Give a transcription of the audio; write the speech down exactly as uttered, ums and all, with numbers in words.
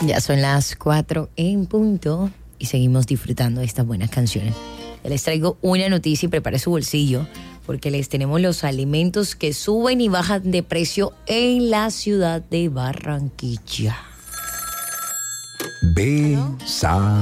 Ya son las cuatro en punto y seguimos disfrutando de estas buenas canciones. Les traigo una noticia y prepare su bolsillo porque les tenemos los alimentos que suben y bajan de precio en la ciudad de Barranquilla. Besa.